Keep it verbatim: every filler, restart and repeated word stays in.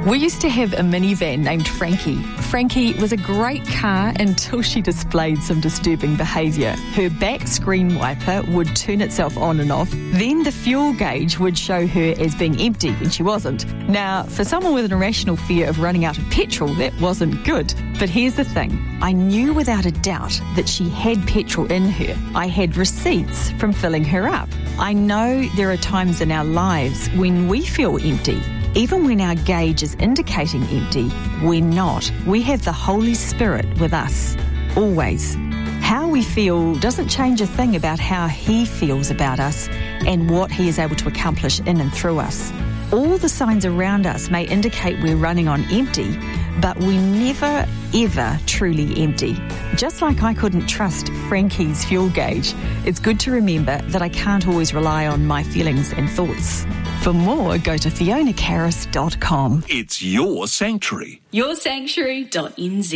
We used to have a minivan named Frankie. Frankie was a great car until she displayed some disturbing behaviour. Her back screen wiper would turn itself on and off. Then the fuel gauge would show her as being empty when she wasn't. Now, for someone with an irrational fear of running out of petrol, that wasn't good. But here's the thing. I knew without a doubt that she had petrol in her. I had receipts from filling her up. I know there are times in our lives when we feel empty. Even when our gauge is indicating empty, we're not. We have the Holy Spirit with us, always. How we feel doesn't change a thing about how He feels about us and what He is able to accomplish in and through us. All the signs around us may indicate we're running on empty, but we're never, ever truly empty. Just like I couldn't trust Frankie's fuel gauge, it's good to remember that I can't always rely on my feelings and thoughts. For more, go to fiona caris dot com. It's your sanctuary. your sanctuary dot n z